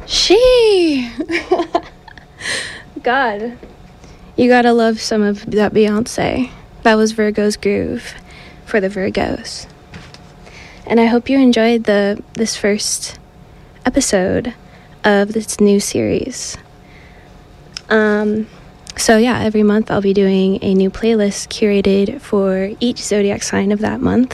She. God. You gotta love some of that Beyonce. That was Virgo's Groove for the Virgos. And I hope you enjoyed this first episode of this new series. So yeah, every month I'll be doing a new playlist curated for each zodiac sign of that month.